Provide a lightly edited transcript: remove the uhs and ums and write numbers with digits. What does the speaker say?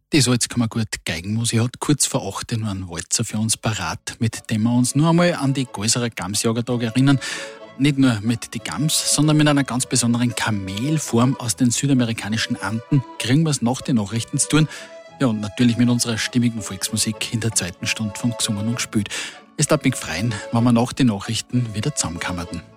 Das alles kann man gut. Geigenmusik hat kurz vor 8 nur einen Walzer für uns parat, mit dem wir uns nur einmal an die Gäuserer Gamsjagertage erinnern. Nicht nur mit die Gams, sondern mit einer ganz besonderen Kamelform aus den südamerikanischen Anden kriegen wir es nach den Nachrichten zu tun. Ja, und natürlich mit unserer stimmigen Volksmusik in der zweiten Stunde von Gesungen und gespielt. Es darf mich freuen, wenn wir nach den Nachrichten wieder zusammenkommen.